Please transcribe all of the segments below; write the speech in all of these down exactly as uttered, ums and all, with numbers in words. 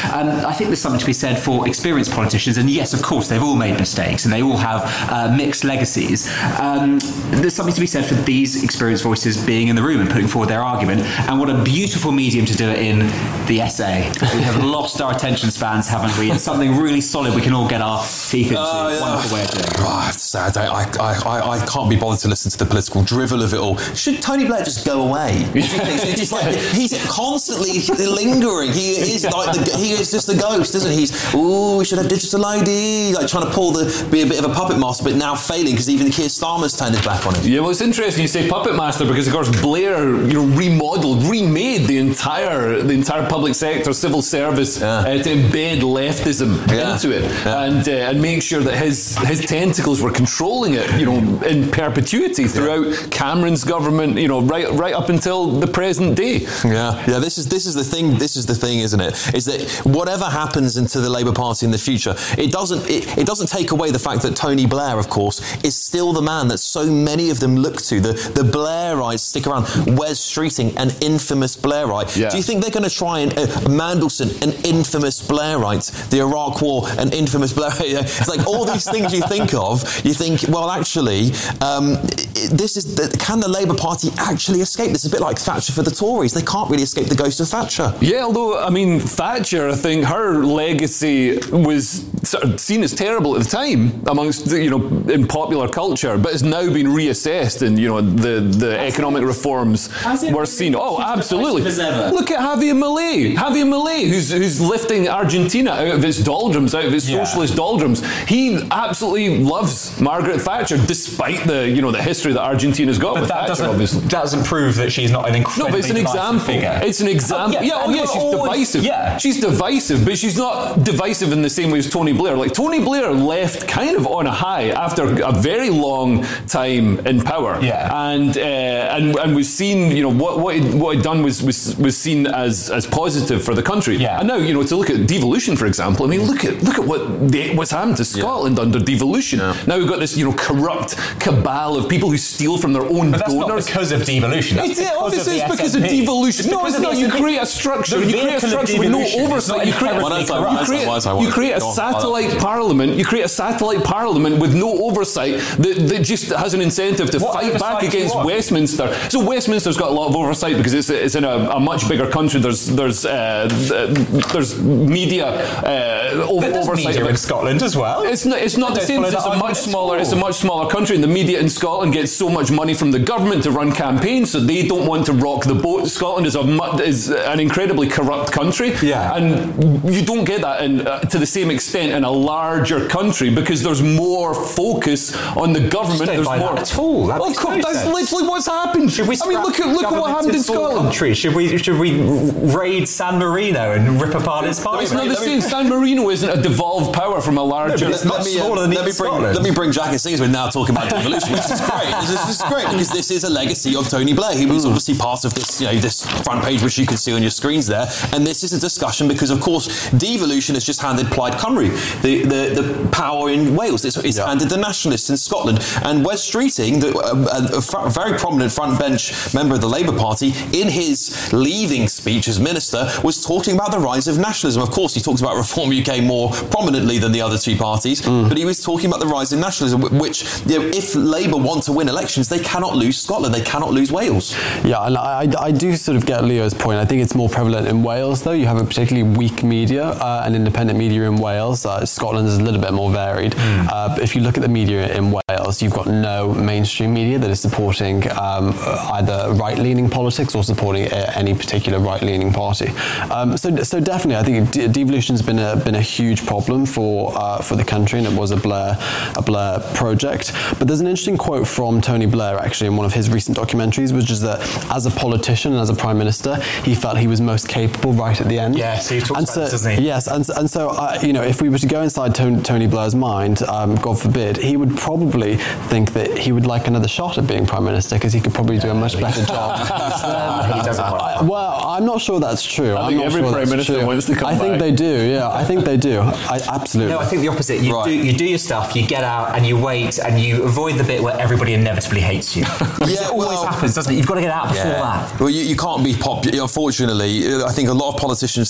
And I think there's something to be said for experienced politicians, and yes, of course, they've all made mistakes and they all have uh, mixed legacies. Um, there's something to be said for these experienced voices being in the room and putting forward their argument, and what a beautiful medium to do it in, the essay. We have lost our attention spans, haven't we? It's something really solid we can all get our teeth into. Uh, yeah. Wonderful way of doing it. Oh, I have to say, I, I, I, I can't be bothered to listen to the political drivel of it all. Should Tony Blair just go away? It's just like, he's constantly lingering. He is like the, he is just the ghost, isn't he? He's, ooh, we should have digital I D, like trying to pull the be a bit of a puppet master, but now failing because even Keir Starmer's turned his back on him. Yeah, well, it's interesting you say puppet master because of course Blair, you know, remodelled, remade the entire the entire public sector, civil service yeah. uh, to embed leftism yeah. into it yeah. and uh, and make sure that his his tentacles were controlling it, you know, in perpetuity throughout yeah. Cameron's government, you know, right right up until the present day. Yeah, yeah. This is this is the thing. This is the thing, isn't it? Is that whatever happens into the Labour Party in the future, it doesn't it, it doesn't take away the fact that Tony Blair, of course, is still the man that so many of them look to. The the Blairites stick around. Wes Streeting, an infamous Blairite. Yeah. Do you think they're going to try and uh, Mandelson, an infamous Blairite, the Iraq War, an infamous Blairite? It's like all these things you think of. You think, well, actually, um, this is the, can the Labour Party actually escape? This is a bit like Thatcher for the Tories. They can't really escape the ghost of Thatcher. Yeah, although I mean, Thatcher, I think her legacy was sort of seen as terrible at the time amongst the, you know, in popular culture, but has now been reassessed, and you know the the economic reforms were seen. Oh, absolutely. Look at Javier Milei. Javier Milei, who's who's lifting Argentina out of its doldrums, out of its yeah. socialist doldrums. He absolutely loves Margaret Thatcher, despite the you know the history that Argentina's got. But with that Thatcher, doesn't obviously. doesn't prove that she's not an incredibly No, but it's an example. Figure. It's an example. Oh, yeah, yeah, oh yeah, she's always, divisive. Yeah. She's divisive, but she's not divisive in the same way as Tony Blair. Like Tony Blair left kind of on a high after a very long time in power. Yeah. And uh, and and we've seen, you know, what what he'd, what he'd done was, was was seen as as positive for the country. Yeah. And now, you know, to look at devolution, for example. I mean, look at look at what they, what's happened to Scotland yeah. under devolution. Yeah. Now we've got this, you know, corrupt cabal of people who steal from their own but that's donors. Not because of devolution. That's it's, because obviously, of it's because of devolution. It's no, it's not. You create a structure. You create a structure with no oversight. You create, well, you create, you create a satellite parliament. You create a satellite parliament with no oversight that, that just has an incentive to what fight back against Westminster. So Westminster's got a lot of oversight because it's it's in a, a much bigger country. There's there's uh, there's media uh, over, but there's oversight media in Scotland as well. It's not it's not the same. It's a much smaller. It's a much smaller country, and the media in Scotland gets so much money from the government to run campaigns, so they don't want to rock the boat. Scotland is a is an incredibly corrupt country, yeah, and you don't get that in, uh, to the same extent in a larger country because there's more focus on the government. There's more at all. That well, no that's sense. literally what's happened. Should we I mean, look at look at what happened in Scotland. Country? Should we should we raid San Marino and rip apart its parliament? It's not the same. San Marino isn't a devolved power from a larger. No, it's much let me, uh, smaller than let me bring Scotland. let me bring Jack and Steve. We're now talking about devolution, which is great. This is great because this is a legacy of Tony Blair. He was mm. obviously part of this, you know, this front page which you can see on your screens there. And this is a discussion because, of course, devolution has just handed Plaid Cymru the, the, the power in Wales. It's, it's yeah. handed the nationalists in Scotland. And Wes Streeting, the, a, a, fr- a very prominent front bench member of the Labour Party, in his leaving speech as minister, was talking about the rise of nationalism. Of course, he talks about Reform U K more prominently than the other two parties, mm. but he was talking about the rise of nationalism, which, you know, if Labour want to win elections, they cannot lose Scotland, they cannot lose Wales. Yeah, and I, I do sort of get Leo's point. I think it's more prevalent in Wales, though. You have a particularly weak media uh, and independent media in Wales. Uh, Scotland is a little bit more varied. Mm. Uh, but if you look at the media in Wales, you've got no mainstream media that is supporting um, either right-leaning politics or supporting a, any particular right-leaning party. Um, so, so definitely, I think de- devolution's been a been a huge problem for uh, for the country, and it was a Blair a Blair project. But there's an interesting quote from Tony Blair actually in one of his recent documentaries, which is that as a politician and as a prime minister, he felt he was most capable right at the end. Yeah, so he talks and about so, this, doesn't he? Yes, and, and so uh, you know, if we were to go inside Tony, Tony Blair's mind, um, God forbid, he would probably think that he would like another shot at being prime minister because he could probably do a much better job. uh, he doesn't want uh, well, I'm not sure that's true. I I'm think not every sure prime minister true. wants to come I think back. they do. Yeah, I think they do. I, absolutely. No, I think the opposite. You right. do you do your stuff, you get out, and you wait, and you avoid the bit where everybody inevitably hates you. Yeah, it always well, happens, doesn't it? You've got to get out before yeah. that. Well, you, you can't be popular. Unfortunately, I think a lot of politicians think that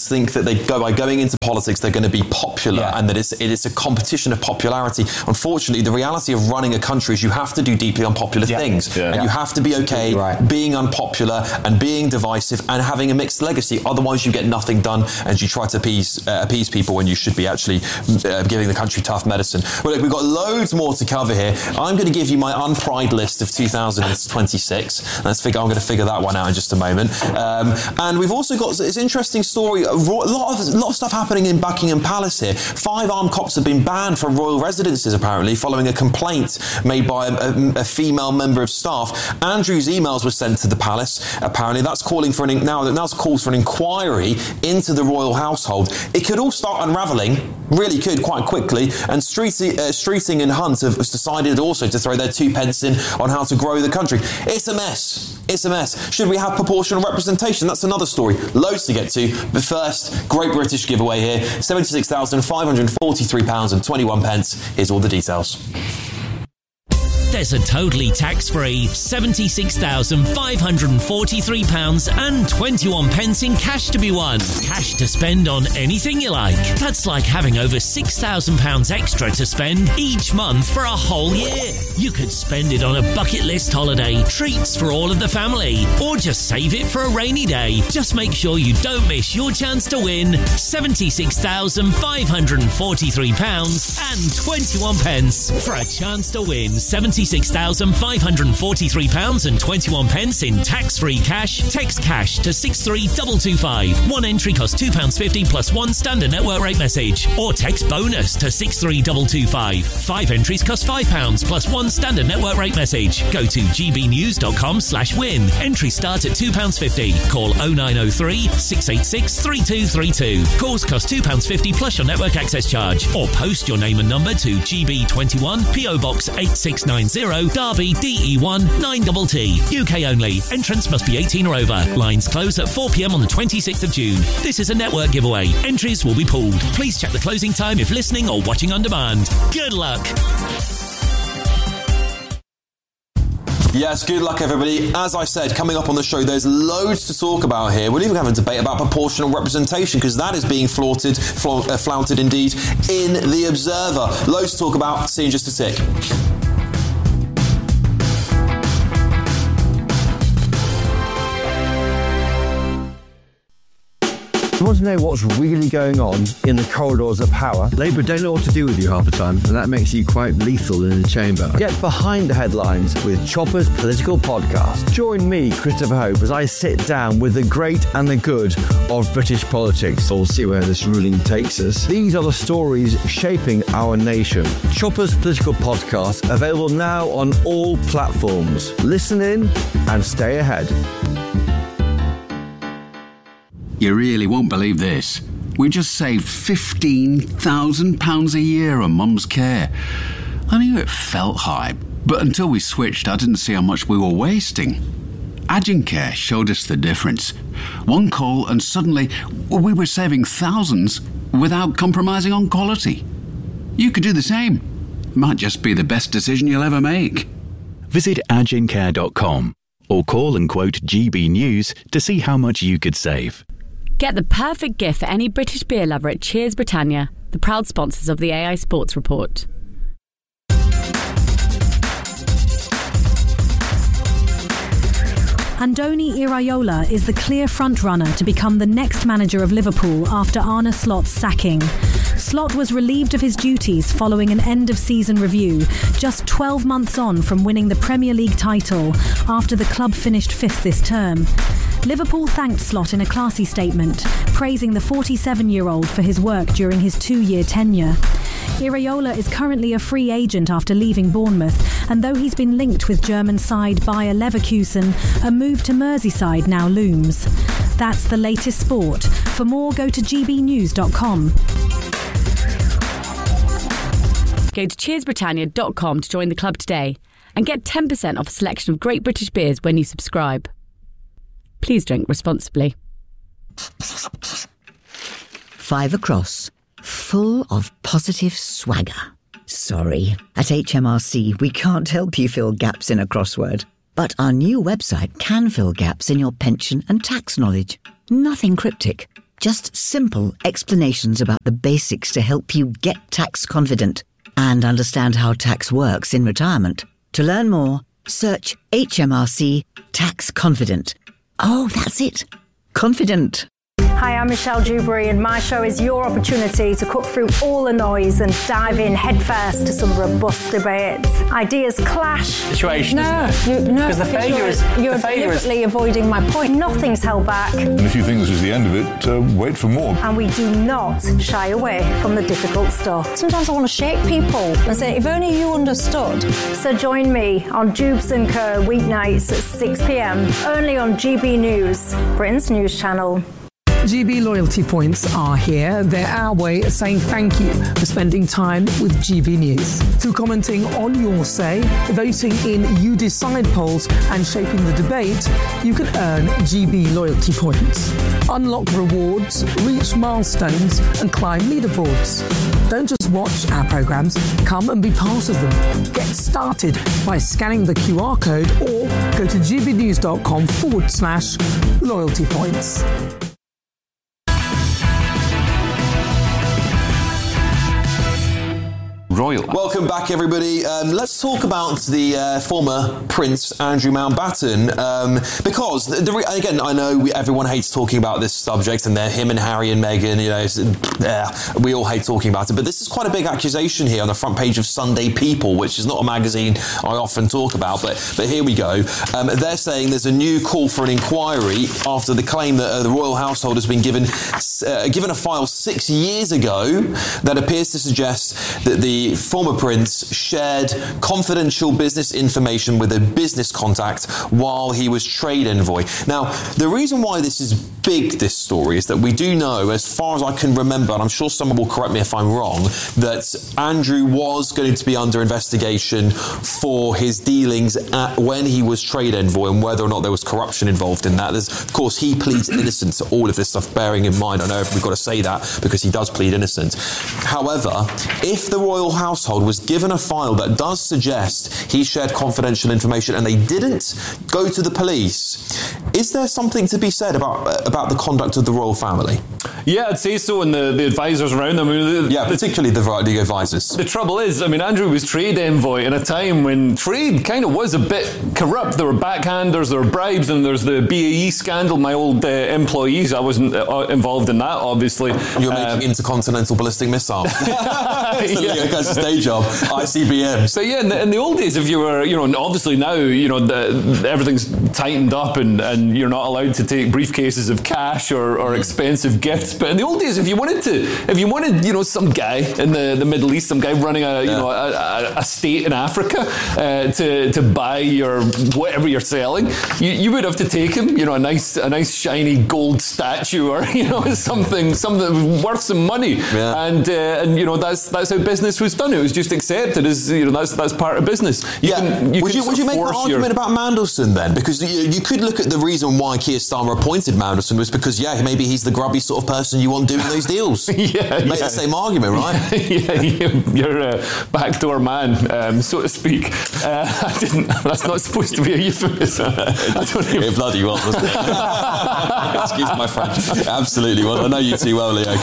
they go by going into politics, they're going to be popular, Yeah. and that it's, it is a competition of popularity. Unfortunately, the reality of running a country is you have to do deeply unpopular Yeah. things, Yeah. and Yeah. you have to be okay Right. being unpopular and being divisive and having a mixed legacy. Otherwise, you get nothing done, and you try to appease, uh, appease people when you should be actually uh, giving the country tough medicine. Well, look, we've got loads more to cover here. I'm going to give you my unpride list of two thousand twenty-six. Let's figure. I'm going to figure that one out in just a moment. Um, and we've also got this interesting story. A lot of a lot of stuff happening in Buckingham Palace here. Five armed cops have been banned from royal residences apparently following a complaint made by a, a, a female member of staff. Andrew's emails were sent to the palace. Apparently, that's calling for an now now's calls for an inquiry into the royal household. It could all start unravelling. Really could quite quickly. And Streeting, uh, Streeting and Hunt have decided also to throw their two pence in on how to grow the country. It's a mess. It's a mess. Should we have proportional representation? That's another story. Loads to get to. But first, great British giveaway here. seventy-six thousand five hundred forty-three pounds and twenty-one pence. Here's all the details. There's a totally tax-free seventy-six thousand five hundred forty-three pounds and twenty-one pence in cash to be won. Cash to spend on anything you like. That's like having over six thousand pounds extra to spend each month for a whole year. You could spend it on a bucket list holiday, treats for all of the family, or just save it for a rainy day. Just make sure you don't miss your chance to win seventy-six thousand five hundred forty-three pounds and twenty-one pence. For a chance to win seventy-six thousand five hundred forty-three pounds and twenty-one pence in tax-free cash, text cash to six three two two five. One entry costs two pounds fifty plus one standard network rate message. Or text bonus to six three two two five. Five entries cost five pounds plus one standard network rate message. Go to gbnews.com slash win. Entries start at two pounds fifty. Call oh nine oh three, six eight six, three two three two. Calls cost two pounds fifty plus your network access charge. Or post your name and number to G B twenty-one, P O Box eight six nine zero, Derby, D E one nine T T. U K only. Entrance must be eighteen or over. Lines close at four p.m. on the twenty-sixth of June. This is a network giveaway. Entries will be pulled. Please check the closing time if listening or watching on demand. Good luck. Yes, good luck everybody. As I said, coming up on the show, there's loads to talk about here. We'll even have a debate about proportional representation because that is being flaunted, fla- uh, flouted indeed, in The Observer. Loads to talk about. See you in just a tick. You want to know what's really going on in the corridors of power? Labour don't know what to do with you half the time, and that makes you quite lethal in the chamber. Get behind the headlines with Chopper's Political Podcast. Join me, Christopher Hope, as I sit down with the great and the good of British politics. We'll see where this ruling takes us. These are the stories shaping our nation. Chopper's Political Podcast, available now on all platforms. Listen in and stay ahead. You really won't believe this. We just saved fifteen thousand pounds a year on Mum's care. I knew it felt high, but until we switched, I didn't see how much we were wasting. Agencare showed us the difference. One call and suddenly we were saving thousands without compromising on quality. You could do the same. Might just be the best decision you'll ever make. Visit agencare dot com or call and quote G B News to see how much you could save. Get the perfect gift for any British beer lover at Cheers Britannia, the proud sponsors of the A I Sports Report. Andoni Iraola is the clear frontrunner to become the next manager of Liverpool after Arne Slot's sacking. Slot was relieved of his duties following an end-of-season review, just twelve months on from winning the Premier League title after the club finished fifth this term. Liverpool thanked Slot in a classy statement, praising the forty-seven-year-old for his work during his two-year tenure. Iraola is currently a free agent after leaving Bournemouth, and though he's been linked with German side Bayer Leverkusen, a move to Merseyside now looms. That's the latest sport. For more, go to g b news dot com. Go to cheers britannia dot com to join the club today and get ten percent off a selection of great British beers when you subscribe. Please drink responsibly. Five across, full of positive swagger. Sorry, at H M R C we can't help you fill gaps in a crossword. But our new website can fill gaps in your pension and tax knowledge. Nothing cryptic, Just simple explanations about the basics to help you get tax confident and understand how tax works in retirement. To learn more, search H M R C Tax Confident. Oh, that's it. Confident. Hi, I'm Michelle Dewberry, and my show is your opportunity to cut through all the noise and dive in headfirst to some robust debates. Ideas clash. Situation. No, you, no, because the failure you're, is you're the failure deliberately is... avoiding my point. Nothing's held back. And if you think this is the end of it, uh, wait for more. And we do not shy away from the difficult stuff. Sometimes I want to shake people and say, if only you understood. So join me on Jubes and Co weeknights at six p.m. only on G B News, Britain's news channel. G B loyalty points are here. They're our way of saying thank you for spending time with G B News. Through commenting on your say, voting in You Decide polls and shaping the debate, you can earn G B loyalty points. Unlock rewards, reach milestones and climb leaderboards. Don't just watch our programmes, come and be part of them. Get started by scanning the Q R code or go to gbnews.com forward slash loyalty points. Royal. Welcome back, everybody. Um, let's talk about the uh, former Prince Andrew Mountbatten, um, because the, the re- again, I know we, everyone hates talking about this subject, and they're him and Harry and Meghan. You know, uh, we all hate talking about it. But this is quite a big accusation here on the front page of Sunday People, which is not a magazine I often talk about. But but here we go. Um, they're saying there's a new call for an inquiry after the claim that uh, the royal household has been given uh, given a file six years ago that appears to suggest that the former prince shared confidential business information with a business contact while he was trade envoy. Now, the reason why this is big, this story, is that we do know, as far as I can remember, and I'm sure someone will correct me if I'm wrong, that Andrew was going to be under investigation for his dealings at, when he was trade envoy, and whether or not there was corruption involved in that. There's, of course, he pleads innocent to all of this stuff, bearing in mind, I know we've got to say that because he does plead innocent. However, if the royal household was given a file that does suggest he shared confidential information and they didn't go to the police, is there something to be said about about the conduct of the royal family? Yeah, I'd say so, and the, the advisors around them. I mean, the, yeah, particularly the, the advisors. The trouble is, I mean, Andrew was trade envoy in a time when trade kind of was a bit corrupt. There were backhanders, there were bribes, and there's the B A E scandal. My old uh, employees, I wasn't uh, involved in that, obviously. You're um, making intercontinental ballistic missiles. It's the yeah. Leo Guy's day job, I C B M. So yeah, in the, in the old days, if you were, you know, and obviously now, you know, the, everything's tightened up and, and you're not allowed to take briefcases of cash or, or expensive gifts. But in the old days, if you wanted to, if you wanted, you know, some guy in the, the Middle East, some guy running a, you yeah. know, a, a, a state in Africa uh, to to buy your whatever you're selling, you, you would have to take him, you know, a nice a nice shiny gold statue or you know something something worth some money. Yeah. And uh, and you know that's that's how business was done. It was just accepted as you know that's that's part of business. You yeah. Can, you would you would you make an argument your... about Mandelson then? Because you, you could look at the reason why Keir Starmer appointed Mandelson was because yeah maybe he's the grubby sort of person you want doing those deals. yeah, make yeah. the same argument, right? yeah, you're a backdoor man, um, so to speak. Uh, I didn't. That's not supposed to be a euphemism. I don't even... It bloody was, wasn't it? Excuse my French. Absolutely was. I know you too well, Leo.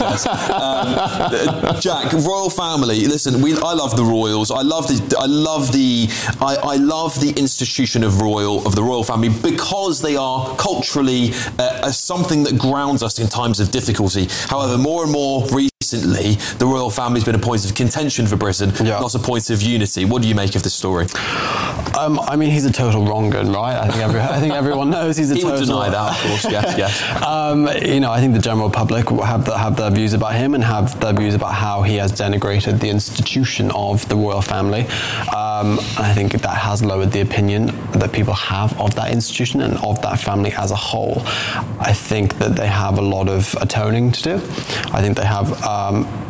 Um, Jack, royal family. Listen, we. I love the royals. I love the. I love the. I, I love the institution of royal of the royal family because they are culturally uh, something that grounds us in times of difficulty. However, more and more recently, the royal family has been a point of contention for Britain, yeah. not a point of unity. What do you make of this story? Um, I mean, he's a total wrong un, right? I think, every, I think everyone knows he's a he total... He would deny that, of course, yes, yes. Um, you know, I think the general public will have, the, have their views about him and have their views about how he has denigrated the institution of the royal family. Um, and I think that has lowered the opinion that people have of that institution and of that family as a whole. I think that they have a lot of atoning to do. I think they have... Um,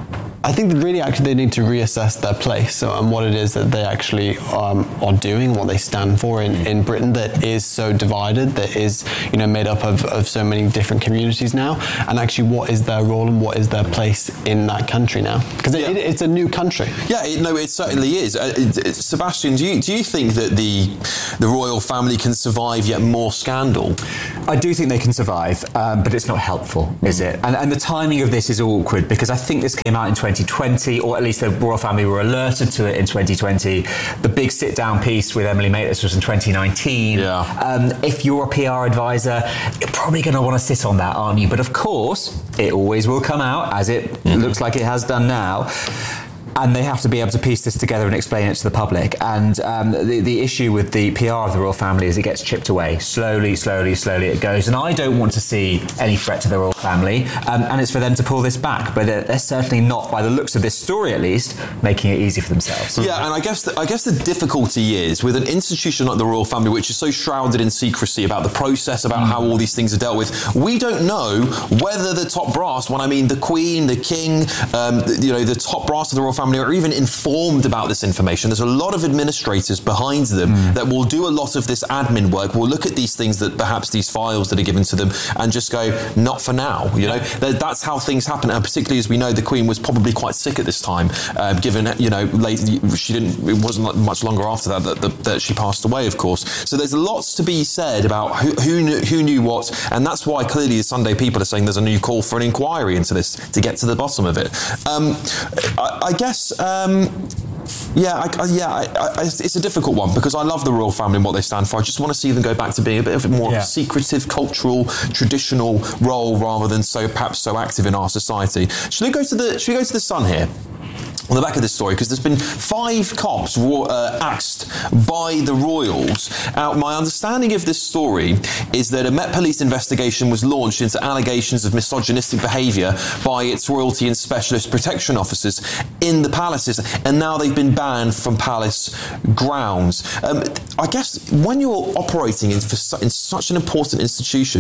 I think that really actually they need to reassess their place and what it is that they actually um, are doing, what they stand for in, in Britain that is so divided, that is, you know, made up of, of so many different communities now, and actually what is their role and what is their place in that country now, because it, yeah. it, it's a new country. Yeah, it, no, it certainly is. Uh, it, it, Sebastian, do you do you think that the the royal family can survive yet more scandal? I do think they can survive, um, but it's not helpful, is it? And, and the timing of this is awkward because I think this came out in twenty twenty, or at least the royal family were alerted to it in twenty twenty. The big sit-down piece with Emily Maitlis was in twenty nineteen. Yeah. Um, if you're a P R advisor, you're probably going to want to sit on that, aren't you? But of course, it always will come out, as it mm-hmm. looks like it has done now. And they have to be able to piece this together and explain it to the public. And um, the, the issue with the P R of the royal family is it gets chipped away. Slowly, slowly, slowly it goes. And I don't want to see any threat to the royal family. Um, and it's for them to pull this back. But they're, they're certainly not, by the looks of this story at least, making it easy for themselves. Yeah, and I guess the, I guess the difficulty is with an institution like the royal family, which is so shrouded in secrecy about the process, about mm. how all these things are dealt with, we don't know whether the top brass, when I mean the Queen, the King, um, the, you know, the top brass of the royal family, are even informed about this information. There's a lot of administrators behind them mm. that will do a lot of this admin work, will look at these things, that perhaps these files that are given to them, and just go, not for now. You know, that's how things happen. And particularly as we know, the Queen was probably quite sick at this time, uh, given, you know, late, she didn't, it wasn't much longer after that that, that that she passed away, of course. So there's lots to be said about who, who, knew, who knew what, and that's why clearly the Sunday People are saying there's a new call for an inquiry into this to get to the bottom of it. Um, I, I guess Um, yeah, I, I, yeah, I, I, it's a difficult one because I love the royal family and what they stand for. I just want to see them go back to being a bit of a more yeah. secretive, cultural, traditional role rather than so perhaps so active in our society. Should we go to the? Should we go to the Sun here? On the back of this story, because there's been five cops uh, axed by the royals. Now, my understanding of this story is that a Met Police investigation was launched into allegations of misogynistic behaviour by its royalty and specialist protection officers in the palaces, and now they've been banned from palace grounds. Um, I guess when you're operating in, for su- in such an important institution,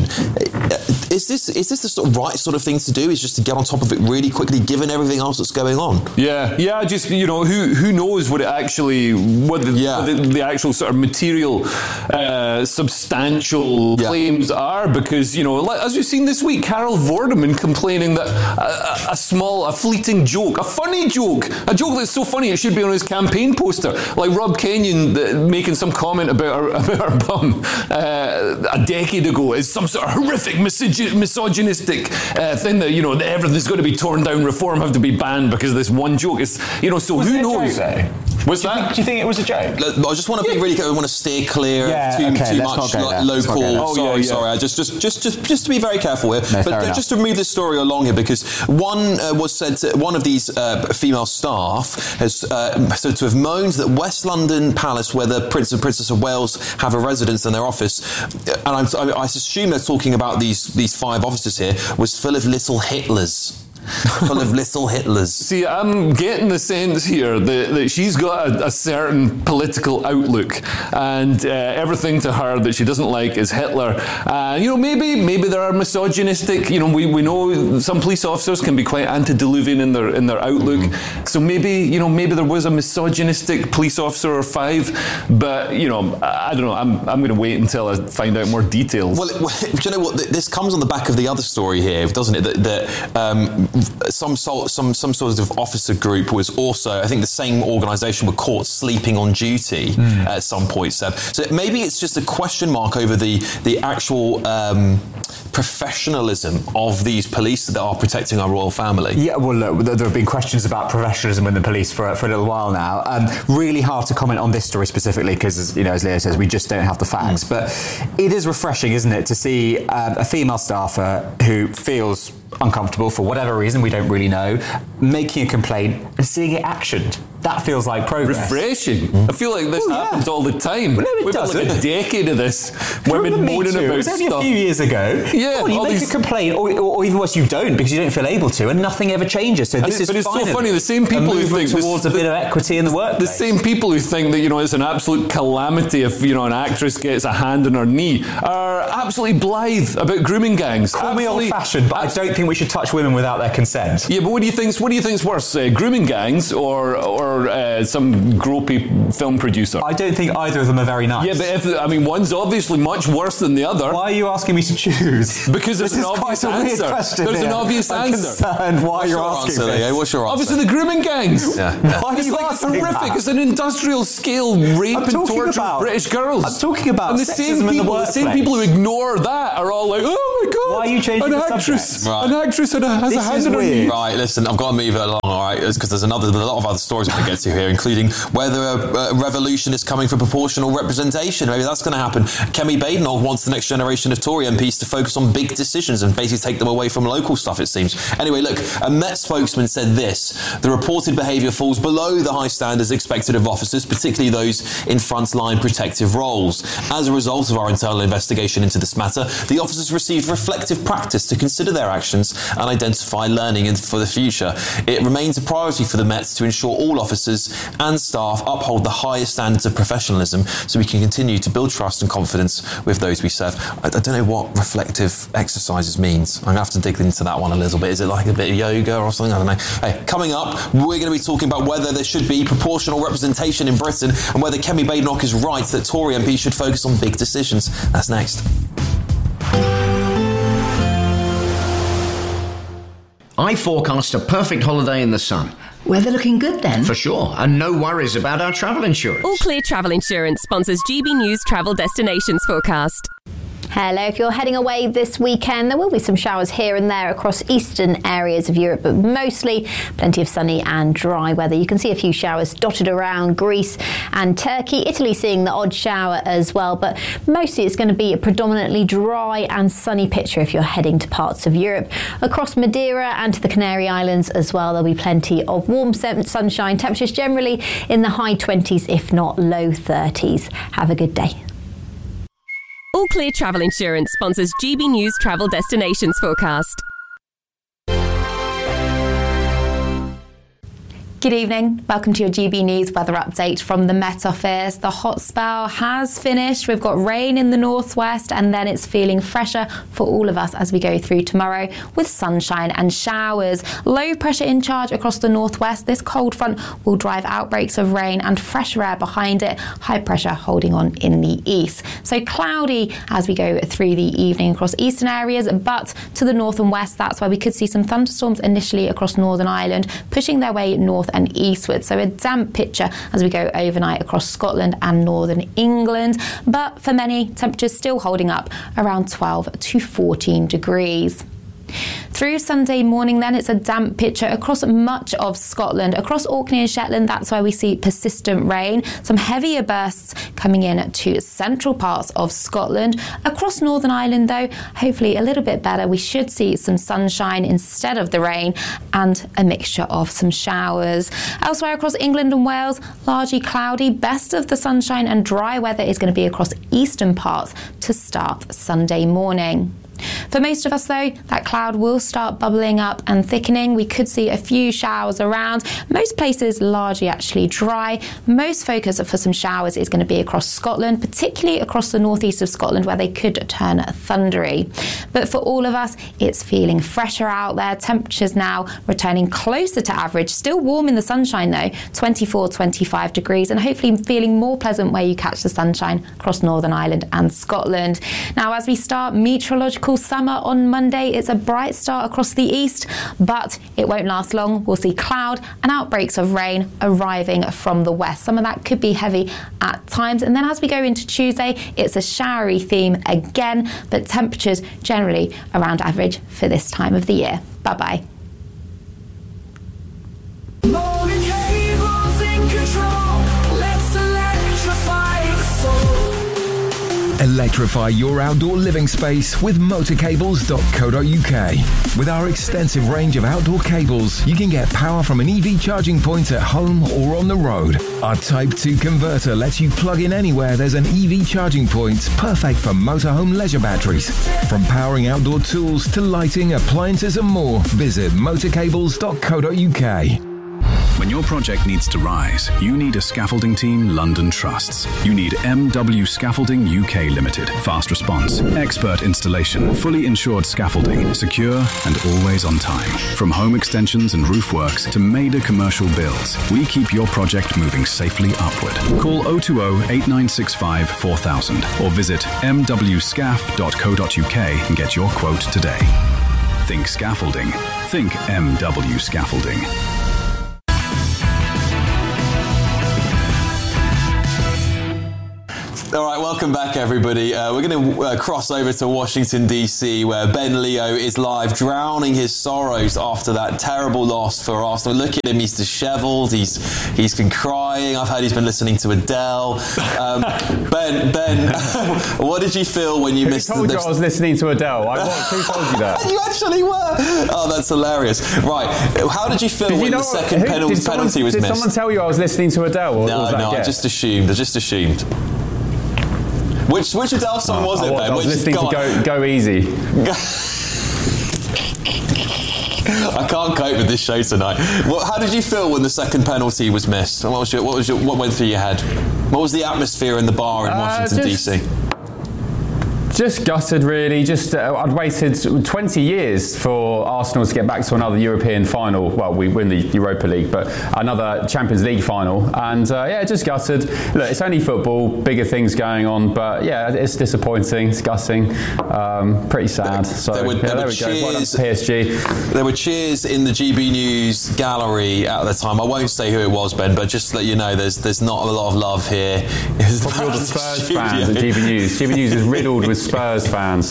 is this is this the sort of right sort of thing to do? Is just to get on top of it really quickly, given everything else that's going on? Yeah. Yeah, just, you know, who who knows what it actually, what the, yeah. what the, the actual sort of material, uh, substantial yeah. claims are, because, you know, as we've seen this week, Carol Vorderman complaining that a, a small, a fleeting joke, a funny joke, a joke that's so funny it should be on his campaign poster, like Rob Kenyon uh, making some comment about her, about her bum uh, a decade ago is some sort of horrific misog- misogynistic uh, thing that, you know, that everything's going to be torn down, reform have to be banned because of this one joke. It's, you know, so was who knows? What's that? Think, do you think it was a joke? I just want to yeah. be really. I want to steer clear yeah, of too, okay, too much lo- local. Oh, sorry, yeah, yeah. sorry. I just, just, just, just, just to be very careful here. No, but just to move this story along here, because one uh, was said to, one of these uh, female staff has uh, said to have moaned that West London Palace, where the Prince and Princess of Wales have a residence in their office, and I'm, I, I assume they're talking about these these five officers here, was full of little Hitlers. Full of little Hitlers. See, I'm getting the sense here that, that she's got a, a certain political outlook, and uh, everything to her that she doesn't like is Hitler. Uh, you know, maybe maybe there are misogynistic. You know, we, we know some police officers can be quite antediluvian in their in their outlook. Mm-hmm. So maybe you know maybe there was a misogynistic police officer or five, but you know I, I don't know. I'm I'm going to wait until I find out more details. Well, well, do you know what? This comes on the back of the other story here, doesn't it? That, that um, Some sort, some some sort of officer group was also, I think the same organisation were caught sleeping on duty mm. at some point, Seb. So maybe it's just a question mark over the the actual um, professionalism of these police that are protecting our royal family. Yeah, well, look, there have been questions about professionalism in the police for for a little while now. Um, really hard to comment on this story specifically because, you know, as Leo says, we just don't have the facts. Mm. But it is refreshing, isn't it, to see um, a female staffer who feels uncomfortable for whatever reason, we don't really know, making a complaint and seeing it actioned. That feels like progress. Refreshing. I feel like this Oh, yeah. happens all the time. Well, no, it We've had like doesn't. a decade of this. Women Remember Me moaning Too? about It was only stuff. a few years ago. Yeah, Come on, you all make these- a complaint, or, or, or even worse, you don't because you don't feel able to, and nothing ever changes. So And this it- is but it's so finally funny, the same a people who movement think towards this- a bit of equity in the workplace. The same people who think that, you know, it's an absolute calamity if, you know, an actress gets a hand on her knee are absolutely blithe about grooming gangs. Call me Absolutely- old-fashioned, but I don't think we should touch women without their consent. Yeah, but what do you think's what do you think's worse, uh, grooming gangs or or uh, some gropey film producer? I don't think either of them are very nice. Yeah, but if I mean, one's obviously much worse than the other. Why are you asking me to choose? Because there's This an is obvious quite a weird answer. question There's here. an obvious I'm answer. concerned why What's you're your asking answer, this. Leo? What's your answer? Obviously, the grooming gangs. Yeah. Why are It's you like asking horrific. that? It's an industrial scale rape I'm and talking torture about- of British girls. I'm talking about and the sexism same in the people, the same workplace. people who ignore that are all like, "Oh my god, Why are you changing an the actress, subject? Right. an actress had a, has This a hand is on her weird. knee." Right, listen, I've got to move it along, all right, because there's another, there's a lot of other stories I want to get to here, including whether a, a revolution is coming for proportional representation. Maybe that's going to happen. Kemi Badenoch wants the next generation of Tory M Ps to focus on big decisions and basically take them away from local stuff, it seems. Anyway, look, a Met spokesman said this: the reported behaviour falls below the high standards expected of officers, particularly those in frontline protective roles. As a result of our internal investigation into this matter, the officers received reflective practice to consider their actions and identify learning in- for the future. It remains a priority for the Met to ensure all officers and staff uphold the highest standards of professionalism so we can continue to build trust and confidence with those we serve. I, I don't know what reflective exercises means. I'm going to have to dig into that one a little bit. Is it like a bit of yoga or something? I don't know. Hey, coming up, we're going to be talking about whether there should be proportional representation in Britain and whether Kemi Badenoch is right that Tory M Ps should focus on big decisions. That's next. I forecast a perfect holiday in the sun. Weather looking good then? For sure, and no worries about our travel insurance. All Clear Travel Insurance sponsors G B News Travel Destinations Forecast. Hello, if you're heading away this weekend, there will be some showers here and there across eastern areas of Europe, but mostly plenty of sunny and dry weather. You can see a few showers dotted around Greece and Turkey. Italy seeing the odd shower as well, but mostly it's going to be a predominantly dry and sunny picture if you're heading to parts of Europe. Across Madeira and to the Canary Islands as well, there'll be plenty of warm sunshine. Temperatures generally in the high twenties, if not low thirties. Have a good day. All Clear Travel Insurance sponsors G B News Travel Destinations Forecast. Good evening. Welcome to your G B News weather update from the Met Office. The hot spell has finished. We've got rain in the northwest and then it's feeling fresher for all of us as we go through tomorrow with sunshine and showers. Low pressure in charge across the northwest. This cold front will drive outbreaks of rain and fresher air behind it. High pressure holding on in the east. So cloudy as we go through the evening across eastern areas, but to the north and west, that's where we could see some thunderstorms initially across Northern Ireland, pushing their way north and eastward. So a damp picture as we go overnight across Scotland and northern England. But for many, temperatures still holding up around twelve to fourteen degrees. Through Sunday morning then, it's a damp picture across much of Scotland. Across Orkney and Shetland, that's where we see persistent rain. Some heavier bursts coming in to central parts of Scotland. Across Northern Ireland though, hopefully a little bit better. We should see some sunshine instead of the rain and a mixture of some showers. Elsewhere across England and Wales, largely cloudy. Best of the sunshine and dry weather is going to be across eastern parts to start Sunday morning. For most of us though, that cloud will start bubbling up and thickening. We could see a few showers around. Most places largely actually dry. Most focus for some showers is going to be across Scotland, particularly across the northeast of Scotland where they could turn thundery. But for all of us, it's feeling fresher out there. Temperatures now returning closer to average. Still warm in the sunshine though, twenty-four, twenty-five degrees, and hopefully feeling more pleasant where you catch the sunshine across Northern Ireland and Scotland. Now as we start meteorological summer on Monday, it's a bright start across the east, but it won't last long. We'll see cloud and outbreaks of rain arriving from the west. Some of that could be heavy at times. And then as we go into Tuesday, it's a showery theme again, but temperatures generally around average for this time of the year. Bye-bye. Electrify your outdoor living space with motor cables dot co dot uk. With our extensive range of outdoor cables, you can get power from an E V charging point at home or on the road. Our Type two converter lets you plug in anywhere there's an E V charging point, perfect for motorhome leisure batteries. From powering outdoor tools to lighting, appliances and more, visit motor cables dot co dot uk. When your project needs to rise, you need a scaffolding team London trusts. You need M W Scaffolding U K Limited. Fast response, expert installation, fully insured scaffolding, secure and always on time. From home extensions and roof works to major commercial builds, we keep your project moving safely upward. Call oh two oh, eight nine six five, four thousand or visit m w scaf dot co dot uk and get your quote today. Think scaffolding. Think M W Scaffolding. All right, welcome back, everybody. Uh, we're going to uh, cross over to Washington, D C, where Ben Leo is live, drowning his sorrows after that terrible loss for Arsenal. Look at him, he's dishevelled, he's he's been crying. I've heard he's been listening to Adele. Um, Ben, Ben, what did you feel when you Who missed told the... you I was listening to Adele? I was. Who told you that? You actually were. Oh, that's hilarious. Right, how did you feel Did when you know the second who, penalty, did someone, penalty was did missed? Did someone tell you I was listening to Adele? Or No, was that no, I guess? just assumed. I just assumed. Which which Adele song was it, I was, Ben? I was Which, listening go to on. Go, Go Easy. I can't cope with this show tonight. Well, how did you feel when the second penalty was missed? What was your, what was your, what went through your head? What was the atmosphere in the bar in Uh, Washington just- D C? Just gutted, really. Just uh, I'd waited twenty years for Arsenal to get back to another European final. Well, we win the Europa League, but another Champions League final. And uh, yeah, just gutted. Look, it's only football, bigger things going on, but yeah, it's disappointing, it's gutting, um, pretty sad. So There were, yeah, there there were we go. Well done cheers. to P S G. There were cheers in the G B News gallery at the time. I won't say who it was, Ben, but just to let you know, there's there's not a lot of love here. Probably all the Spurs fans at G B News. G B News is riddled with Spurs fans.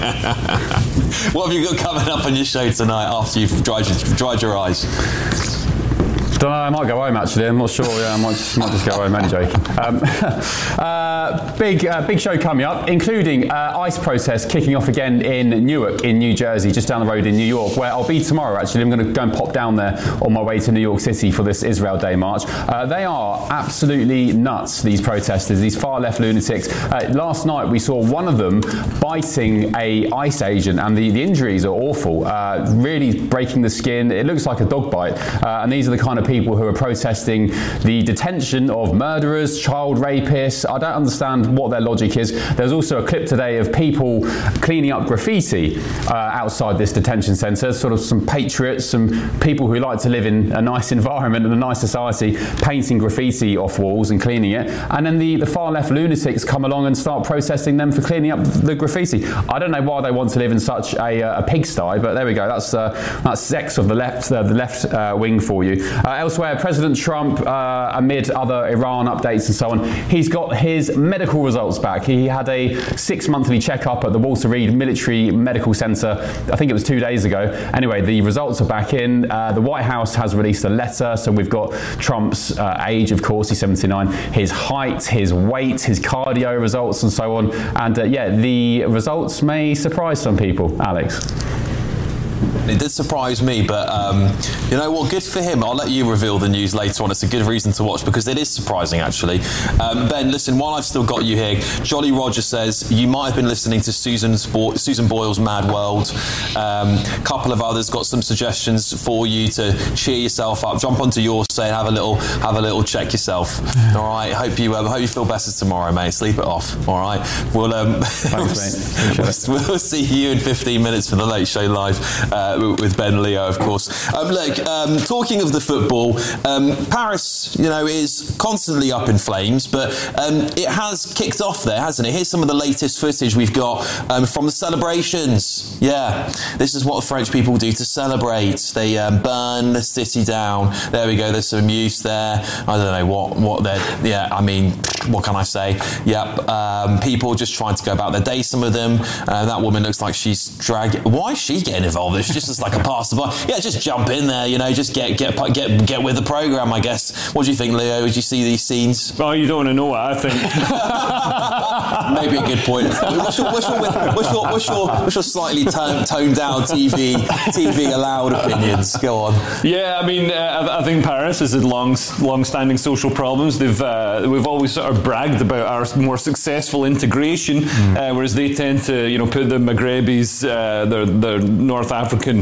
What have you got coming up on your show tonight after you've dried your, dried your eyes? Don't know, I might go home actually, I'm not sure, yeah, I might just, might just go home, only joking. Um, uh, big uh, big show coming up, including uh, ICE protest kicking off again in Newark in New Jersey, just down the road in New York, where I'll be tomorrow actually. I'm going to go and pop down there on my way to New York City for this Israel Day march. Uh, they are absolutely nuts, these protesters, these far left lunatics. Uh, last night we saw one of them biting a ICE agent, and the, the injuries are awful, uh, really breaking the skin. It looks like a dog bite, uh, and these are the kind of people who are protesting the detention of murderers, child rapists. I don't understand what their logic is. There's also a clip today of people cleaning up graffiti uh, outside this detention centre, sort of some patriots, some people who like to live in a nice environment and a nice society, painting graffiti off walls and cleaning it. And then the, the far left lunatics come along and start protesting them for cleaning up the graffiti. I don't know why they want to live in such a, a pigsty, but there we go. That's uh, that's sex of the left, uh, the left uh, wing for you. Uh, elsewhere, President Trump, uh, amid other Iran updates and so on, he's got his medical results back. He had a six-monthly checkup at the Walter Reed Military Medical Centre, I think it was two days ago. Anyway, the results are back in. Uh, the White House has released a letter, so we've got Trump's uh, age, of course, he's seventy-nine, his height, his weight, his cardio results and so on. And uh, yeah, the results may surprise some people, Alex. It did surprise me, but um, you know what? Good for him. I'll let you reveal the news later on. It's a good reason to watch because it is surprising, actually. Um, Ben, listen, while I've still got you here, Jolly Roger says you might have been listening to Susan, Bo- Susan Boyle's Mad World. Um, a couple of others got some suggestions for you to cheer yourself up. Jump onto your say and have a little, have a little check yourself. All right. Hope you, um, hope you feel better tomorrow, mate. Sleep it off. All right. We'll, um, Thanks, we'll, we'll see you in fifteen minutes for the Late Show Live. Uh, with Ben Leo, of course. Um, look, um, talking of the football, um, Paris, you know, is constantly up in flames, but um, it has kicked off there, hasn't it? Here's some of the latest footage we've got um, from the celebrations. Yeah, this is what the French people do to celebrate. They um, burn the city down. There we go. There's some youth there. I don't know what what they're. Yeah, I mean, what can I say? Yep. Um, people just trying to go about their day. Some of them. Uh, that woman looks like she's dragging. Why is she getting involved? childish, just as like a passerby. Yeah, just jump in there, you know, just get get get get with the program, I guess. What do you think, Leo? Did you see these scenes? Well, you don't want to know what I think. Maybe a good point. What's your, what's your, what's your, what's your, what's your slightly toned, toned down T V T V allowed opinions? Go on. Yeah, I mean, uh, I, I think Paris has had long, long-standing social problems. They've uh, we've always sort of bragged about our more successful integration, mm. uh, whereas they tend to, you know, put the Maghrebis, uh, their, their North African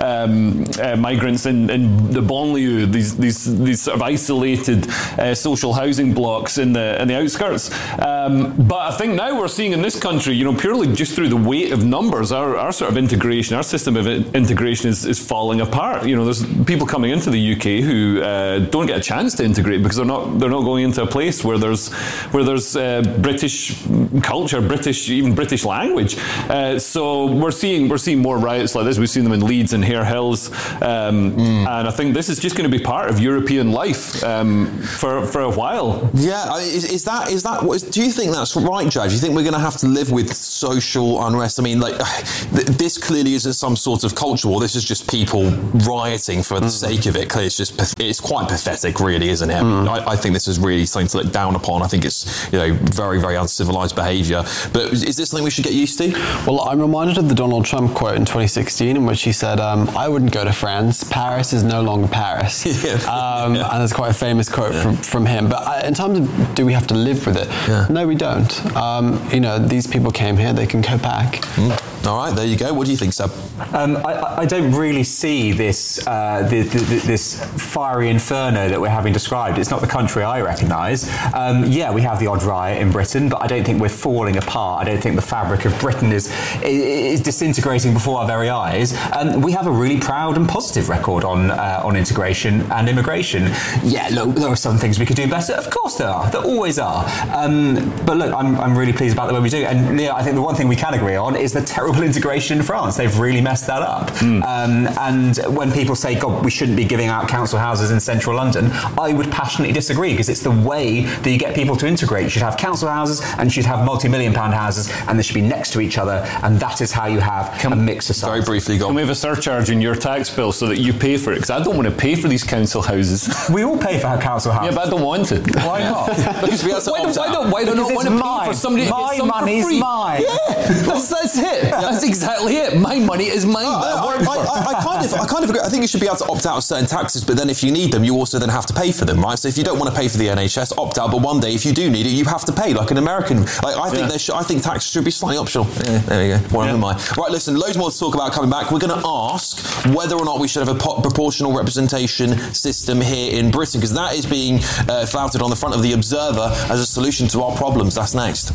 um, uh, migrants in, in the banlieue, these these these sort of isolated uh, social housing blocks in the in the outskirts. Um, but I think now we're seeing in this country, you know, purely just through the weight of numbers, our, our sort of integration, our system of integration is, is falling apart. You know, there's people coming into the U K who uh, don't get a chance to integrate because they're not they're not going into a place where there's where there's uh, British culture, British even British language. Uh, so we're seeing we're seeing more riots like this. We've seen them in Leeds and Hare Hills, um, mm. and I think this is just going to be part of European life um, for for a while. Yeah, is, is that is that? Do you think that's right, Judge? Do you think we're going to have to live with social unrest? I mean, like this clearly isn't some sort of culture war. This is just people rioting for the mm. sake of it. Clearly, it's just it's quite pathetic, really, isn't it? Mm. I, I think this is really something to look down upon. I think it's, you know, very very uncivilized behaviour. But is this something we should get used to? Well, I'm reminded of the Donald Trump quote in twenty sixteen in which he said, um, "I wouldn't go to France. Paris is no longer Paris." yeah. Um, yeah. And it's quite a famous quote yeah. from, from him. But uh, in terms of do we have to live with it? Yeah. No, we don't. Um, you know, these people came here, they can go back. Mm. All right, there you go. What do you think, Seb? Um, I, I don't really see this uh, the, the, the, this fiery inferno that we're having described. It's not the country I recognise. Um, yeah, we have the odd riot in Britain, but I don't think we're falling apart. I don't think the fabric of Britain is is disintegrating before our very eyes. Um, we have a really proud and positive record on uh, on integration and immigration. Yeah, look, there are some things we could do better. Of course there are. There always are. Um, but look, I'm, I'm really pleased about the way we do. And Leo, I think the one thing we can agree on is the terrible integration in France. They've really messed that up. Mm. Um, and when people say, God, we shouldn't be giving out council houses in central London, I would passionately disagree, because it's the way that you get people to integrate. You should have council houses and you should have multi-million pound houses, and they should be next to each other, and that is how you have can, a mixed society. Very briefly, go on. Can we have a surcharge in your tax bill so that you pay for it? Because I don't want to pay for these council houses. We all pay for our council houses. Yeah, but I don't want to. Why not? Because we have to why, don't, why, don't, why don't I want to pay for somebody my to get some money's for free? Mine. Yeah, that's, that's it. That's exactly it. My money is mine. Uh, I, I, I, I kind of, I kind of agree. I think you should be able to opt out of certain taxes, but then if you need them, you also then have to pay for them, right? So if you don't want to pay for the N H S, opt out. But one day, if you do need it, you have to pay, like an American. Like I think yeah. there should, I think tax should be slightly optional. Yeah, there you go. One yeah. of mine. Right, listen. Loads more to talk about coming back. We're going to ask whether or not we should have a proportional representation system here in Britain, because that is being uh, flouted on the front of the Observer as a solution to our problems. That's next.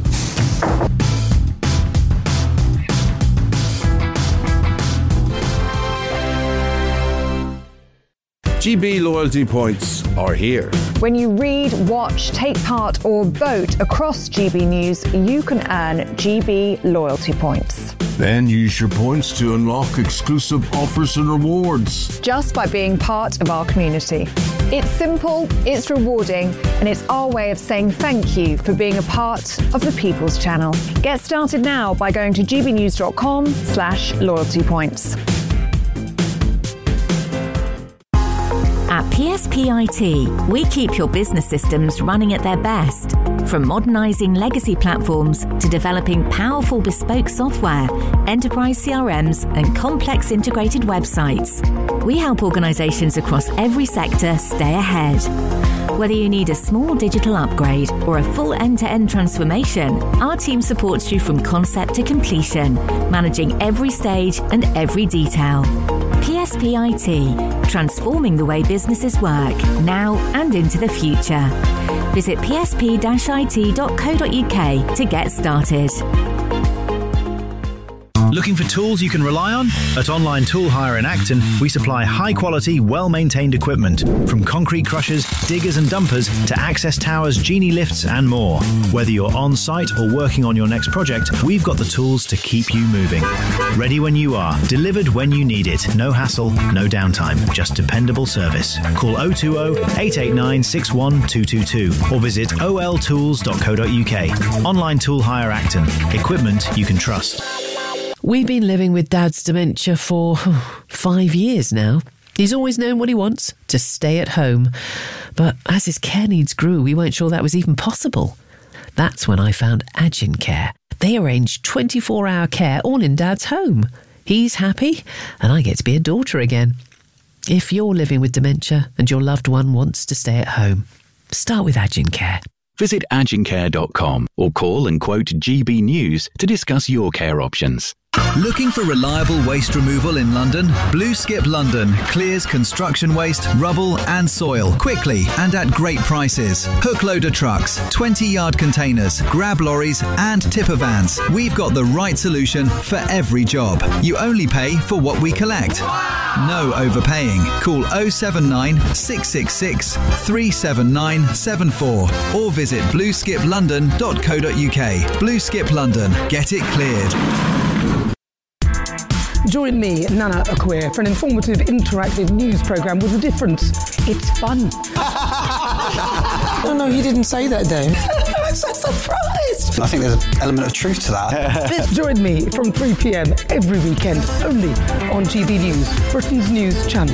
G B loyalty points are here. When you read, watch, take part or vote across G B News, you can earn G B loyalty points. Then use your points to unlock exclusive offers and rewards. Just by being part of our community. It's simple, it's rewarding, and it's our way of saying thank you for being a part of the People's Channel. Get started now by going to gbnews.com slash loyalty points. At P S P I T, we keep your business systems running at their best. From modernising legacy platforms to developing powerful bespoke software, enterprise C R Ms and complex integrated websites, we help organisations across every sector stay ahead. Whether you need a small digital upgrade or a full end-to-end transformation, our team supports you from concept to completion, managing every stage and every detail. P S P I T, transforming the way businesses work, now and into the future. Visit p s p dash i t dot co dot u k to get started. Looking for tools you can rely on? At Online Tool Hire in Acton, we supply high-quality, well-maintained equipment, from concrete crushers, diggers and dumpers to access towers, genie lifts and more. Whether you're on-site or working on your next project, we've got the tools to keep you moving. Ready when you are, delivered when you need it. No hassle, no downtime, just dependable service. Call oh two oh, eight eight nine, six one two two two or visit o l tools dot co dot u k. Online Tool Hire Acton. Equipment you can trust. We've been living with Dad's dementia for five years now. He's always known what he wants, to stay at home. But as his care needs grew, we weren't sure that was even possible. That's when I found Agincare. They arrange twenty-four hour care all in Dad's home. He's happy, and I get to be a daughter again. If you're living with dementia and your loved one wants to stay at home, start with Agincare. Visit agincare dot com or call and quote G B News to discuss your care options. Looking for reliable waste removal in London? Blue Skip London clears construction waste, rubble and soil quickly and at great prices. Hook loader trucks, twenty yard containers, grab lorries and tipper vans. We've got the right solution for every job. You only pay for what we collect. No overpaying. Call oh seven nine, six six six, three seven nine seven four or visit blue skip london dot co dot uk. Blue Skip London. Get it cleared. Join me, Nana Acquia, for an informative, interactive news programme with a difference. It's fun. No, no, you didn't say that, Dave. I'm so surprised. I think there's an element of truth to that. Join me from three p m every weekend, only on G B News, Britain's news channel.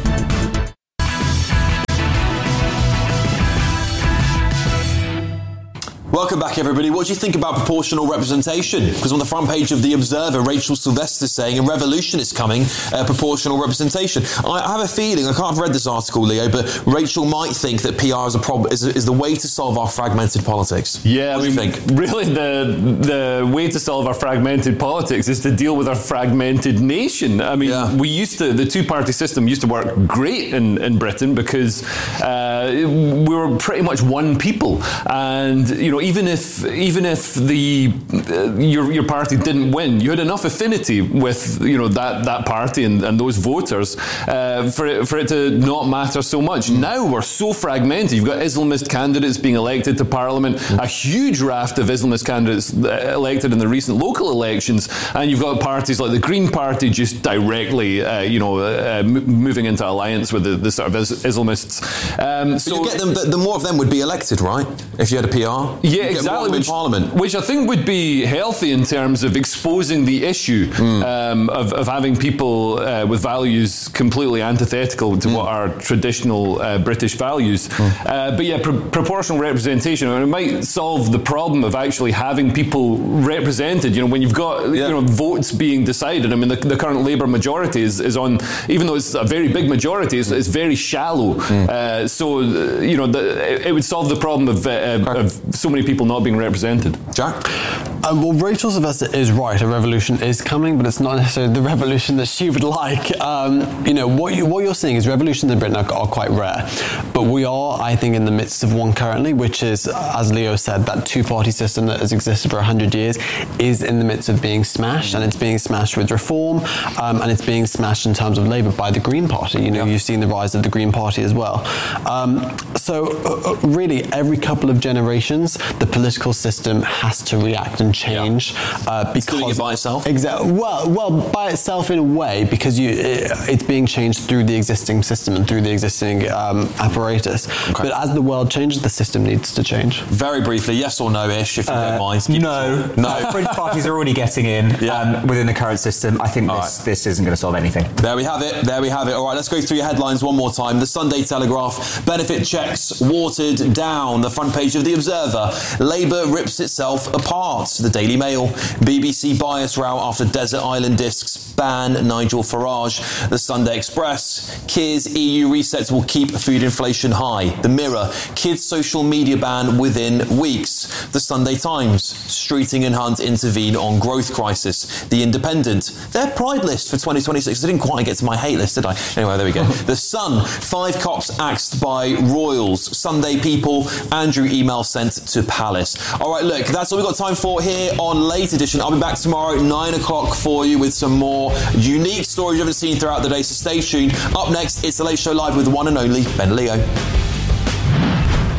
Welcome back, everybody. What do you think about proportional representation? Because on the front page of The Observer, Rachel Sylvester is saying a revolution is coming, uh, proportional representation. I, I have a feeling, I can't have read this article, Leo, but Rachel might think that P R is a problem, is, is the way to solve our fragmented politics. Yeah, what do you think? Really, the the way to solve our fragmented politics is to deal with our fragmented nation. I mean, yeah. we used to, the two-party system used to work great in, in Britain because uh, we were pretty much one people. And, you know, even if even if the uh, your your party didn't win, you had enough affinity with you know that that party and, and those voters uh, for it, for it to not matter so much. Mm. Now we're so fragmented. You've got Islamist candidates being elected to Parliament, mm. a huge raft of Islamist candidates elected in the recent local elections, and you've got parties like the Green Party just directly uh, you know uh, m- moving into alliance with the, the sort of is- Islamists. Um, so you get them. The, the more of them would be elected, right? If you had a P R. Yeah, exactly. Which, Parliament. which I think would be healthy in terms of exposing the issue mm. um, of, of having people uh, with values completely antithetical to mm. what are traditional uh, British values. Mm. Uh, but yeah, pr- proportional representation, I mean, it might solve the problem of actually having people represented. You know, when you've got yeah. you know votes being decided. I mean, the, the current Labour majority is, is on, even though it's a very big majority, it's, it's very shallow. Mm. Uh, so uh, you know, the, it would solve the problem of, uh, of so many people not being represented. Jack? Um, well, Rachel Sylvester is right. A revolution is coming, but it's not necessarily the revolution that she would like. Um, you know, what, you, what you're seeing is revolutions in Britain are, are quite rare. But we are, I think, in the midst of one currently, which is, as Leo said, that two-party system that has existed for one hundred years is in the midst of being smashed, and it's being smashed with reform, um, and it's being smashed in terms of Labour by the Green Party. You know, yeah. you've seen the rise of the Green Party as well. Um, so, uh, really, every couple of generations, the political system has to react and change yeah. uh, because it's doing it by itself. Exactly. Well, well, by itself in a way, because you it, it's being changed through the existing system and through the existing um, apparatus. Okay. But as the world changes, the system needs to change. Very briefly, yes or no, Ish, if you uh, don't mind. No, no. Fringe parties are already getting in yeah. um, within the current system. I think this, right. this isn't going to solve anything. There we have it. There we have it. All right, let's go through your headlines one more time. The Sunday Telegraph: benefit checks watered down. The front page of The Observer: Labour rips itself apart. The Daily Mail: B B C bias row after Desert Island Discs ban Nigel Farage. The Sunday Express: Keir's E U resets will keep food inflation high. The Mirror: kids' social media ban within weeks. The Sunday Times: Streeting and Hunt intervene on growth crisis. The Independent: their pride list for twenty twenty-six. I didn't quite get to my hate list, did I? Anyway, there we go. The Sun: five cops axed by royals. Sunday People: Andrew email sent to Palace. All right, look, that's all we've got time for here on Late Edition. I'll be back tomorrow at nine o'clock for you with some more unique stories you haven't seen throughout the day, so stay tuned. Up next, it's The Late Show Live with the one and only Ben Leo.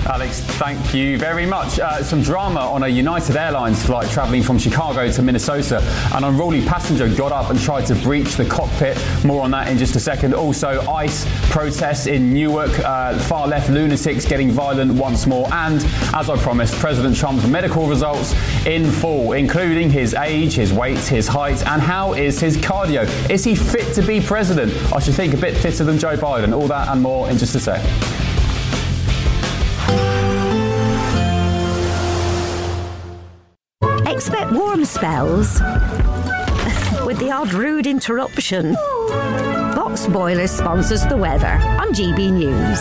Alex, thank you very much. Uh, some drama on a United Airlines flight travelling from Chicago to Minnesota. An unruly passenger got up and tried to breach the cockpit. More on that in just a second. Also, ICE protests in Newark. Uh, far-left lunatics getting violent once more. And, as I promised, President Trump's medical results in full, including his age, his weight, his height, and how is his cardio. Is he fit to be president? I should think a bit fitter than Joe Biden. All that and more in just a sec. Expect warm spells with the odd rude interruption. Box Boilers sponsors the weather on G B News.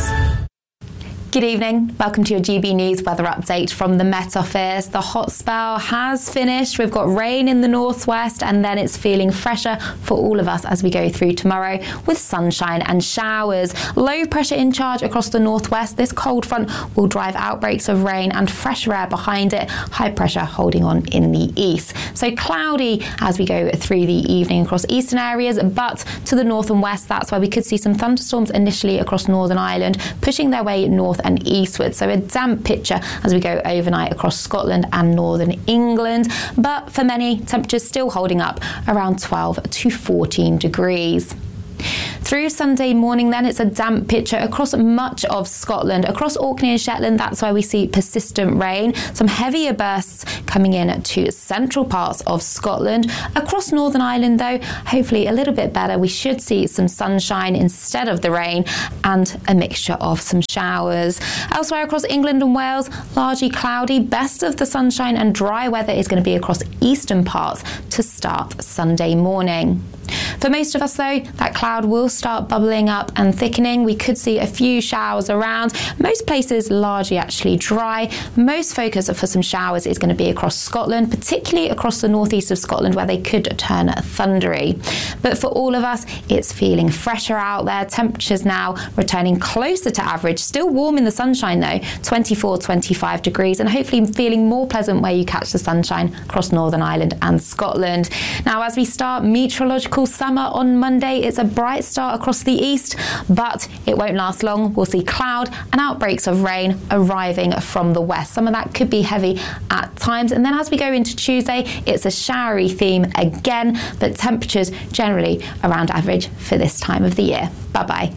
Good evening. Welcome to your G B News weather update from the Met Office. The hot spell has finished. We've got rain in the northwest and then it's feeling fresher for all of us as we go through tomorrow with sunshine and showers. Low pressure in charge across the northwest. This cold front will drive outbreaks of rain and fresher air behind it. High pressure holding on in the east. So cloudy as we go through the evening across eastern areas, but to the north and west, that's where we could see some thunderstorms initially across Northern Ireland, pushing their way north and eastward. So a damp picture as we go overnight across Scotland and northern England. But for many, temperatures still holding up around twelve to fourteen degrees. Through Sunday morning then, it's a damp picture across much of Scotland. Across Orkney and Shetland, that's where we see persistent rain. Some heavier bursts coming in to central parts of Scotland. Across Northern Ireland though, hopefully a little bit better. We should see some sunshine instead of the rain and a mixture of some showers. Elsewhere across England and Wales, largely cloudy. Best of the sunshine and dry weather is going to be across eastern parts to start Sunday morning. For most of us though, that cloud will start bubbling up and thickening. We could see a few showers around. Most places largely actually dry. Most focus for some showers is going to be across Scotland, particularly across the northeast of Scotland where they could turn thundery. But for all of us, it's feeling fresher out there. Temperatures now returning closer to average. Still warm in the sunshine though, twenty-four, twenty-five degrees, and hopefully feeling more pleasant where you catch the sunshine across Northern Ireland and Scotland. Now as we start meteorological summer on Monday, it's a bright start across the east, but it won't last long. We'll see cloud and outbreaks of rain arriving from the west. Some of that could be heavy at times. And then as we go into Tuesday, it's a showery theme again, but temperatures generally around average for this time of the year. Bye-bye.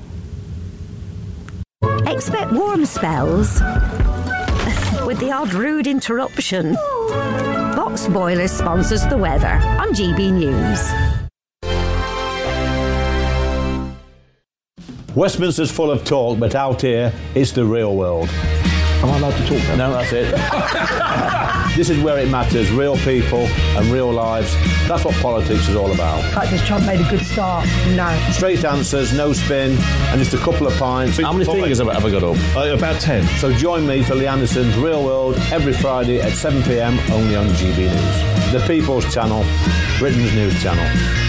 Expect warm spells with the odd rude interruption. Box Boilers sponsors the weather on G B News. Westminster's full of talk, but out here, it's the real world. Am I allowed to talk now? No, that's it. This is where it matters, real people and real lives. That's what politics is all about. In fact, has Trump made a good start? No. Straight answers, no spin, and just a couple of pints. How many fingers have I ever got up? Uh, about ten. So join me for Lee Anderson's Real World every Friday at seven p m only on G B News. The People's Channel, Britain's news channel.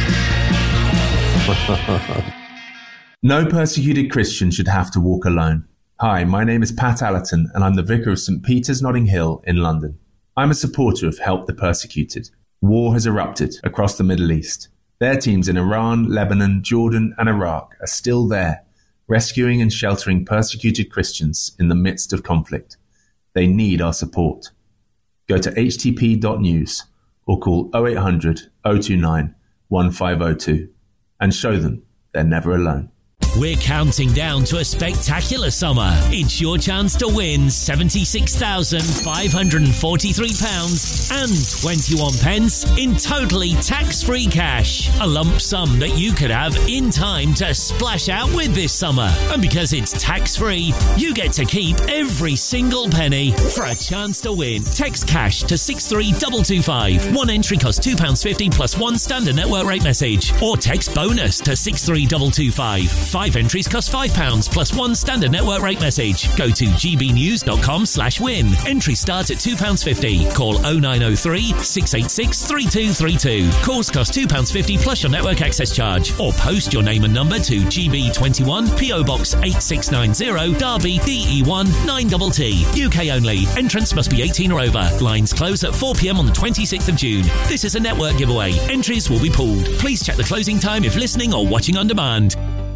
No persecuted Christian should have to walk alone. Hi, my name is Pat Allerton and I'm the Vicar of St Peter's Notting Hill in London. I'm a supporter of Help the Persecuted. War has erupted across the Middle East. Their teams in Iran, Lebanon, Jordan and Iraq are still there, rescuing and sheltering persecuted Christians in the midst of conflict. They need our support. Go to h t p dot news or call oh eight hundred, oh two nine, one five oh two and show them they're never alone. We're counting down to a spectacular summer. It's your chance to win seventy-six thousand five hundred forty-three pounds and twenty-one pence in totally tax-free cash. A lump sum that you could have in time to splash out with this summer. And because it's tax-free, you get to keep every single penny. For a chance to win, text cash to six three two two five. One entry costs two pounds fifty plus one standard network rate message. Or text bonus to six three two two five. Five entries cost five pounds plus one standard network rate message. Go to g b news dot com slash win. Entries start at two pounds fifty. Call oh nine oh three, six eight six, three two three two. Calls cost two pounds fifty plus your network access charge. Or post your name and number to G B twenty-one, P O Box eight six nine zero, Derby, D E one nine T T. U K only. Entrance must be eighteen or over. Lines close at four p m on the twenty-sixth of June. This is a network giveaway. Entries will be pooled. Please check the closing time if listening or watching on demand.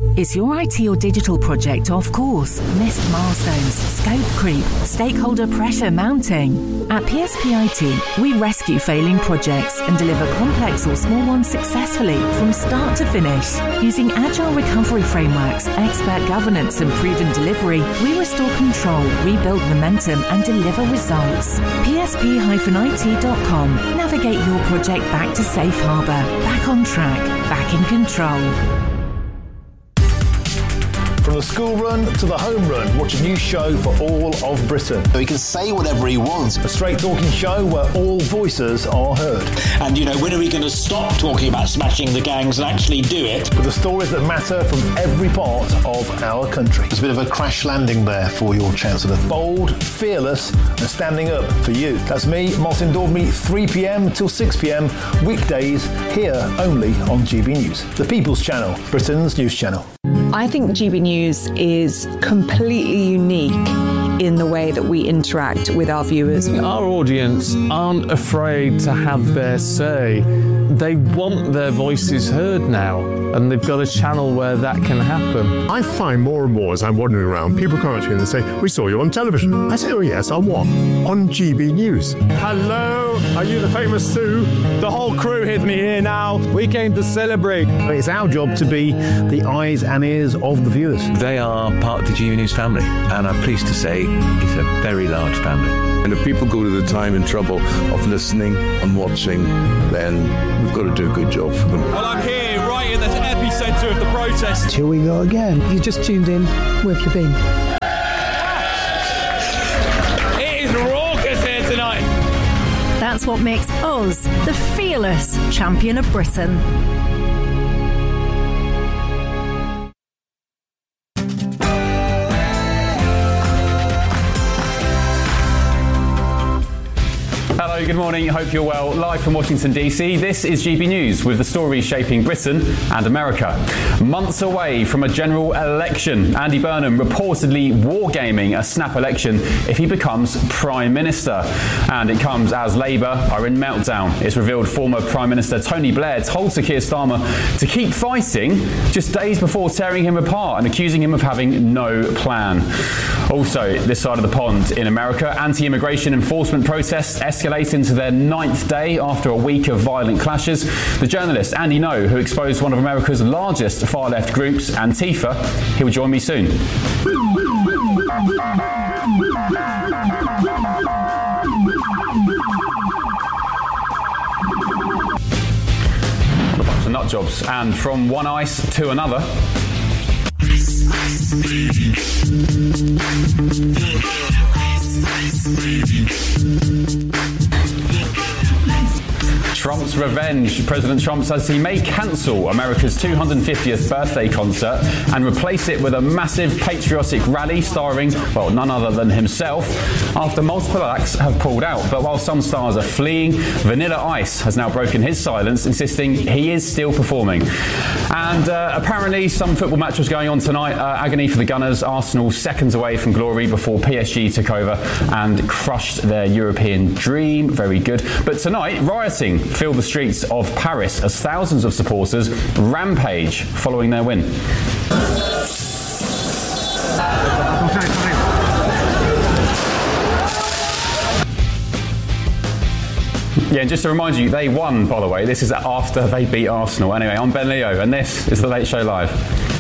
Is your I T or digital project off course? Missed milestones, scope creep, stakeholder pressure mounting? At P S P I T, we rescue failing projects and deliver complex or small ones successfully from start to finish. Using agile recovery frameworks, expert governance and proven delivery, we restore control, rebuild momentum and deliver results. P S P I T dot com. Navigate your project back to safe harbour, back on track, back in control. From the school run to the home run, watch a new show for all of Britain. He can say whatever he wants. A straight talking show where all voices are heard. And, you know, when are we going to stop talking about smashing the gangs and actually do it? With the stories that matter from every part of our country. It's a bit of a crash landing there for your Chancellor. Bold, fearless and standing up for you. That's me, Martin Dormy, three p.m. till six p.m. weekdays here only on G B News. The People's Channel, Britain's news channel. I think G B News is completely unique in the way that we interact with our viewers. Our audience aren't afraid to have their say. They want their voices heard now, and they've got a channel where that can happen. I find more and more as I'm wandering around, people come up to me and they say, "We saw you on television." I say, "Oh yes, on what?" "On G B News." Hello, are you the famous Sue? The whole crew with me here now. We came to celebrate. It's our job to be the eyes and ears of the viewers. They are part of the G B News family, and I'm pleased to say it's a very large family. And if people go to the time and trouble of listening and watching, then we've got to do a good job for them. Well, I'm here right in the epicentre of the protest. Here we go again. You just tuned in. Where have you been? It is raucous here tonight. That's what makes us the fearless champion of Britain. Hello, good morning. Hope you're well. Live from Washington, D C, this is G B News with the stories shaping Britain and America. Months away from a general election, Andy Burnham reportedly wargaming a snap election if he becomes Prime Minister. And it comes as Labour are in meltdown. It's revealed former Prime Minister Tony Blair told Sir Keir Starmer to keep fighting just days before tearing him apart and accusing him of having no plan. Also, this side of the pond in America, anti-immigration enforcement protests escalate into their ninth day after a week of violent clashes. The journalist Andy Ngo, who exposed one of America's largest far-left groups, Antifa, he will join me soon. A bunch of nut jobs, and from one ice to another. Trump's revenge. President Trump says he may cancel America's two hundred fiftieth birthday concert and replace it with a massive patriotic rally starring, well, none other than himself, after multiple acts have pulled out. But while some stars are fleeing, Vanilla Ice has now broken his silence, insisting he is still performing. And uh, apparently some football match was going on tonight. Uh, agony for the Gunners. Arsenal seconds away from glory before P S G took over and crushed their European dream. Very good. But tonight, rioting filled the streets of Paris as thousands of supporters rampage following their win. Yeah, and just to remind you, they won, by the way. This is after they beat Arsenal. Anyway, I'm Ben Leo, and this is The Late Show Live.